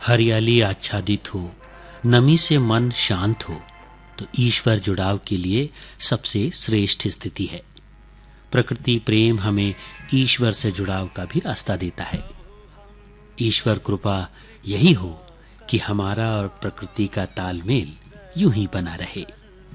हरियाली आच्छादित हो, नमी से मन शांत हो, तो ईश्वर जुड़ाव के लिए सबसे श्रेष्ठ स्थिति है। प्रकृति प्रेम हमें ईश्वर से जुड़ाव का भी रास्ता देता है। ईश्वर कृपा यही हो कि हमारा और प्रकृति का तालमेल यूं ही बना रहे।